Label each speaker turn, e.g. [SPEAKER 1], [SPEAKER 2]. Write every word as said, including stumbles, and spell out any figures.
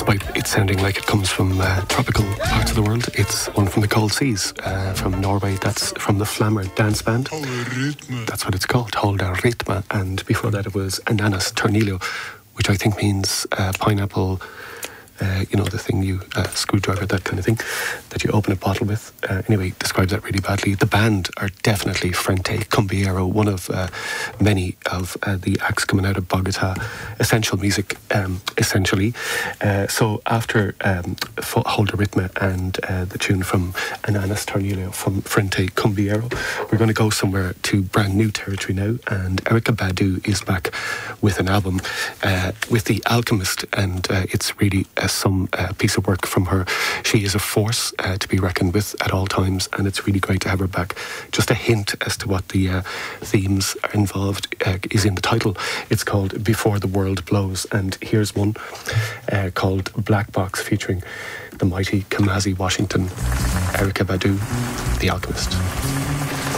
[SPEAKER 1] despite it sounding like it comes from uh, tropical parts of the world, it's one from the cold seas, uh, from Norway. That's from the Flammer Dance Band. That's what it's called, Holder Ritme. And before that it was Ananas Tornillo, which I think means uh, pineapple, uh, you know, the thing you, uh, screwdriver, that kind of thing, that you open a bottle with. Uh, anyway, describes that really badly. The band are definitely Frente Cumbiero, one of uh, many of uh, the acts coming out of Bogota. Essential music, um, essentially. Uh, so after um, Holder Ritme and uh, the tune from Ananas Tornillo from Frente Cumbiero, we're going to go somewhere to brand new territory now, and Erykah Badu is back with an album uh, with The Alchemist, and uh, it's really uh, some uh, piece of work from her. She is a force uh, to be reckoned with at all times, and it's really great to have her back. Just a hint as to what the uh, themes are involved uh, is in the title. It's called Before the World Blows, and here's one uh, called Black Box, featuring the mighty Kamasi Washington. Erykah Badu, The Alchemist.